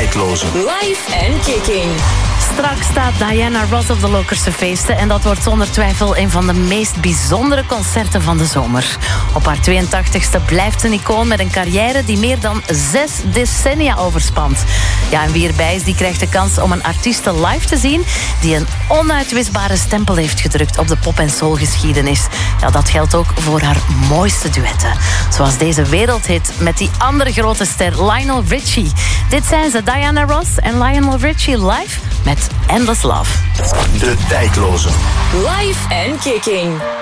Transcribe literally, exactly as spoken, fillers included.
tijdloze. Live en Kicking. Straks staat Diana Ross op de Lokerse feesten en dat wordt zonder twijfel een van de meest bijzondere concerten van de zomer. Op haar tweeëntachtigste blijft ze een icoon met een carrière die meer dan zes decennia overspant. Ja, en wie erbij is, die krijgt de kans om een artieste live te zien die een onuitwisbare stempel heeft gedrukt op de pop- en soulgeschiedenis. Ja, dat geldt ook voor haar mooiste duetten. Zoals deze wereldhit met die andere grote ster Lionel Richie. Dit zijn ze, Diana Ross en Lionel Richie live met Endless Love. De tijdloze. Live en Kicking.